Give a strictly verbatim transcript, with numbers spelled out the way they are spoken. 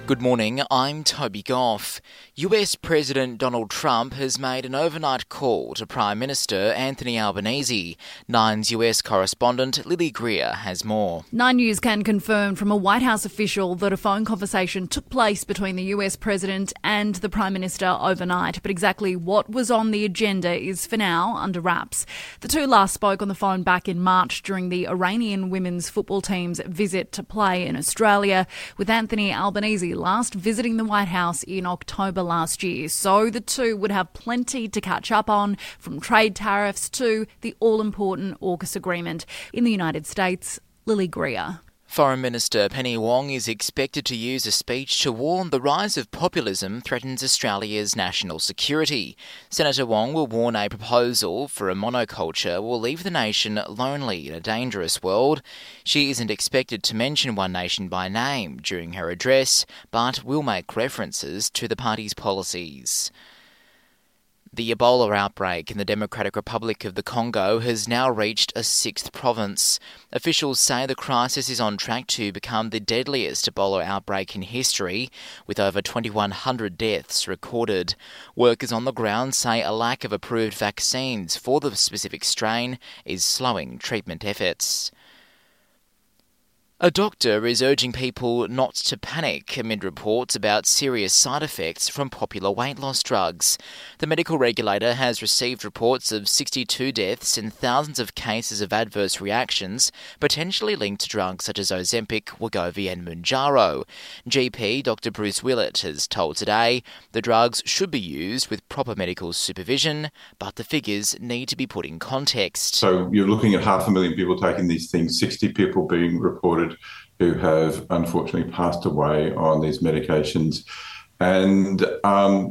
Good morning, I'm Toby Goff. U S President Donald Trump has made an overnight call to Prime Minister Anthony Albanese. Nine's U S correspondent Lily Greer has more. Nine News can confirm from a White House official that a phone conversation took place between the U S President and the Prime Minister overnight, but exactly what was on the agenda is for now under wraps. The two last spoke on the phone back in March during the Iranian women's football team's visit to play in Australia, with Anthony Albanese last visiting the White House in October last year. So the two would have plenty to catch up on, from trade tariffs to the all-important AUKUS agreement. In the United States, Lily Greer. Foreign Minister Penny Wong is expected to use a speech to warn the rise of populism threatens Australia's national security. Senator Wong will warn a proposal for a monoculture will leave the nation lonely in a dangerous world. She isn't expected to mention One Nation by name during her address, but will make references to the party's policies. The Ebola outbreak in the Democratic Republic of the Congo has now reached a sixth province. Officials say the crisis is on track to become the deadliest Ebola outbreak in history, with over twenty-one hundred deaths recorded. Workers on the ground say a lack of approved vaccines for the specific strain is slowing treatment efforts. A doctor is urging people not to panic amid reports about serious side effects from popular weight loss drugs. The medical regulator has received reports of sixty-two deaths and thousands of cases of adverse reactions, potentially linked to drugs such as Ozempic, Wegovy and Mounjaro. G P Doctor Bruce Willett has told Today the drugs should be used with proper medical supervision, but the figures need to be put in context. So you're looking at half a million people taking these things, sixty people being reported who have unfortunately passed away on these medications. And um,